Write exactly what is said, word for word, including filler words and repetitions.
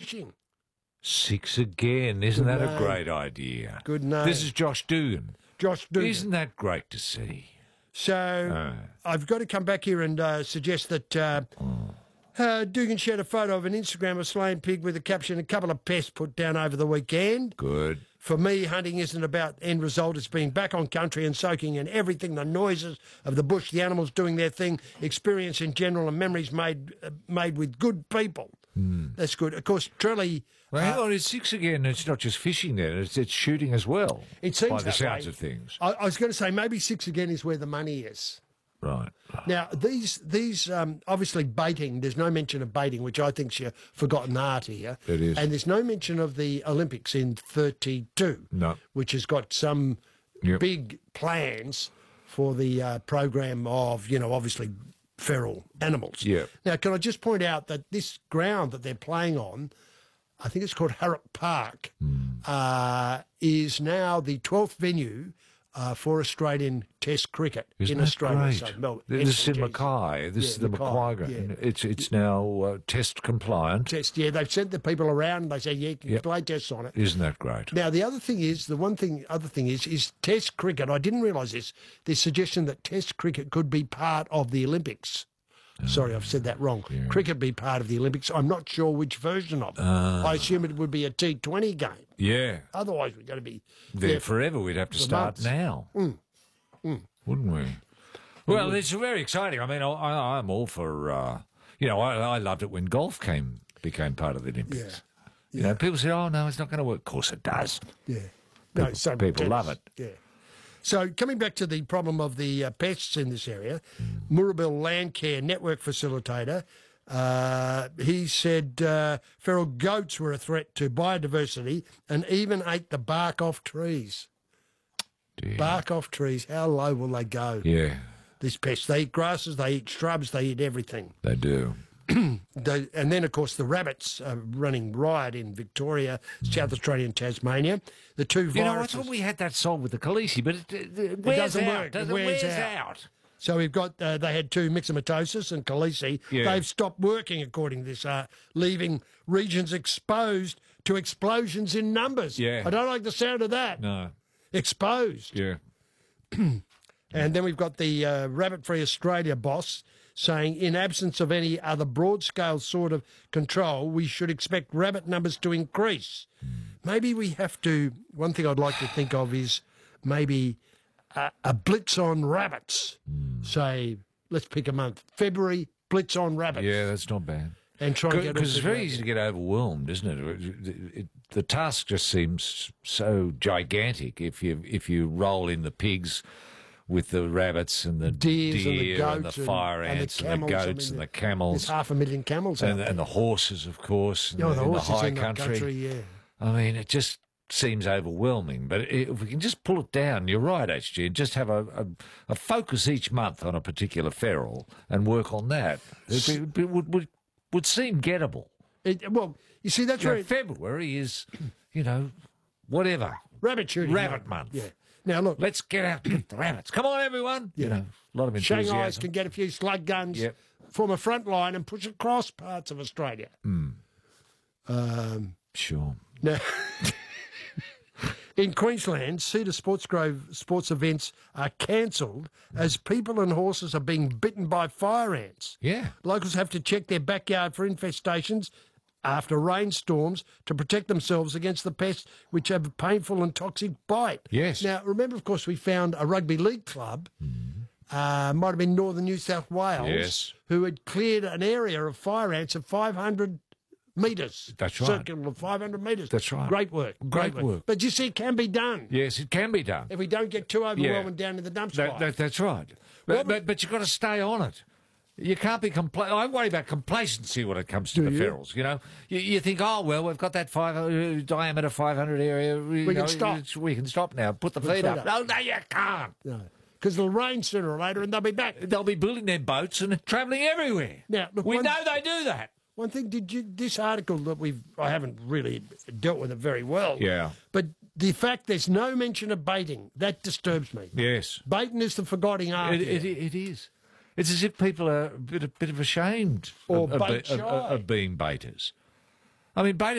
fishing. Six again. Isn't Good that name. a great idea? Good name. This is Josh Dugan. Josh Dugan. Isn't that great to see? So Uh. I've got to come back here and uh, suggest that uh, uh, Dugan shared a photo of an Instagram of slain pig with a caption, a couple of pests put down over the weekend. Good. For me, hunting isn't about end result. It's being back on country and soaking in everything, the noises of the bush, the animals doing their thing, experience in general and memories made uh, made with good people. Mm. That's good. Of course, Trelly... Well, hang uh, on, it's six again. It's not just fishing then, it's, it's shooting as well. It seems by the that sounds way. of things. I, I was going to say maybe six again is where the money is. Right. Now, these, these um, obviously baiting, there's no mention of baiting, which I think's your forgotten art here. It is. And there's no mention of the Olympics in thirty-two, No. which has got some Yep. big plans for the uh, program of, you know, obviously feral animals. Yep. Now, can I just point out that this ground that they're playing on, I think it's called Harrop Park, Mm. uh, is now the twelfth venue uh, for Australian Test cricket Isn't in that Australia. great? So Melbourne, This is in S D Gs. Mackay. This Yeah, is the Mackay, Mackay ground. yeah. It's it's now uh, test compliant. Test, yeah, they've sent the people around and they say, yeah, you can Yep. play tests on it. Isn't that great? Now, the other thing is, the one thing, other thing is, is Test cricket. I didn't realise this. There's suggestion that Test cricket could be part of the Olympics. Sorry, I've said that wrong. Yeah. Cricket be part of the Olympics. I'm not sure which version of it. I assume it would be a T twenty game. Yeah. Otherwise, we're going to be There there forever. We'd have to for start months. now. Wouldn't we? Well, it's very exciting. I mean, I, I, I'm all for, uh, you know, I, I loved it when golf came became part of the Olympics. Yeah. You know, people say, oh, no, it's not going to work. Of course it does. Yeah. People- so people tennis, love it. Yeah. So coming back to the problem of the uh, pests in this area, Murrabel Land Care Network facilitator, uh, he said uh, feral goats were a threat to biodiversity and even ate the bark off trees. Dear. Bark off trees. How low will they go? Yeah, These pests. They eat grasses, they eat shrubs, they eat everything. they do. They, and then, of course, the rabbits are running riot in Victoria, South Australia and Tasmania. The two You know, I viruses... thought we had that solved with the Khaleesi, but it, it, it wears doesn't out. work. It Doesn't, wears wears out. out. So we've got, uh, they had two, myxomatosis and Khaleesi. Yeah. They've stopped working, according to this, uh, leaving regions exposed to explosions in numbers. Yeah. I don't like the sound of that. No. Exposed. Yeah. And then we've got the uh, Rabbit Free Australia boss saying, in absence of any other broad-scale sort of control, we should expect rabbit numbers to increase. Maybe we have to, one thing I'd like to think of is maybe a, a blitz on rabbits. Say, let's pick a month, February, blitz on rabbits. Yeah, that's not bad. And try and get all Because it's people very out easy there. to get overwhelmed, isn't it? It, it, it? The task just seems so gigantic if you if you roll in the pigs with the rabbits and the Deers and the deer and the goats and- fire and the ants and the, camels. I goats mean, and the There's camels half a million camels out and, there. and the horses, of course, in, Oh, the, the in the horses high in the country. country, yeah. I mean, it just seems overwhelming. But if we can just pull it down, you're right, H G, and just have a, a, a focus each month on a particular feral and work on that. It, it would, would, would seem gettable. It, well, you see, that's You know, where February is, you know, whatever. rabbit shooting. Rabbit month. month. Yeah. Now, look, Let's get out and get the rabbits. Come on, everyone. You know, a lot of Shanghai's enthusiasm. can get a few slug guns, Yep. form a front line and push across parts of Australia. Sure. Now, in Queensland, Cedar Sports Grove sports events are cancelled as people and horses are being bitten by fire ants. Yeah. Locals have to check their backyard for infestations after rainstorms to protect themselves against the pests which have a painful and toxic bite. Yes. Now, remember, of course, we found a rugby league club, uh, might have been Northern New South Wales, Yes. who had cleared an area of fire ants of five hundred metres. That's right. Circular of five hundred metres. That's right. Great work. Great work. But you see, it can be done Yes, it can be done. if we don't get too overwhelming down in the dumpster. That, that, that's right. What But, but, but you've got to stay on it. You can't be compla- I worry about complacency when it comes to Do the you? ferals. You know, you, you think, oh well, we've got that five uh, diameter five hundred area. You We can know, stop. it's- We can stop now. Put the Put feet the up. feet No, no, you can't. No. Because it'll rain sooner or later and they'll be back. They'll be building their boats and travelling everywhere. Now, look, we one- know they do that. One thing, did you, this article that we've, I haven't really dealt with it very well. Yeah. But the fact there's no mention of baiting, that disturbs me. Yes, Baiting is the forgotten art. it, it, here. it is. It's as if people are a bit, a bit of ashamed Or of, of, bait of, shy. of being baiters. I mean, baiters